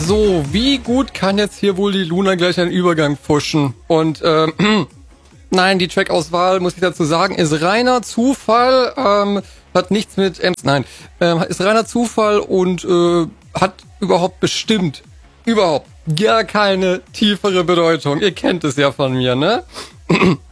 So, wie gut kann jetzt hier wohl die Luna gleich einen Übergang pushen? Und, nein, die Trackauswahl, muss ich dazu sagen, ist reiner Zufall, hat nichts mit ist reiner Zufall und hat überhaupt gar keine tiefere Bedeutung. Ihr kennt es ja von mir, ne?